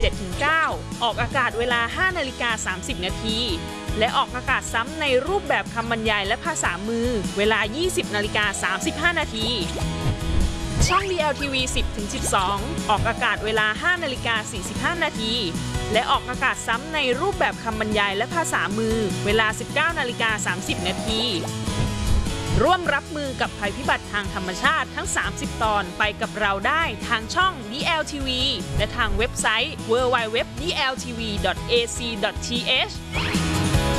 7-9 ออกอากาศเวลา 5:30 นาทีและออกอากาศซ้ำในรูปแบบคำบรรยายและภาษามือเวลา 20:35 นาทีช่อง DLTV 10-12 ออกอากาศเวลา 5:45 นาทีและออกอากาศซ้ำในรูปแบบคำบรรยายและภาษามือเวลา 19:30 นาทีร่วมรับมือกับภัยพิบัติทางธรรมชาติทั้ง 30 ตอนไปกับเราได้ทางช่อง DLTV และทางเว็บไซต์ www.dltv.ac.th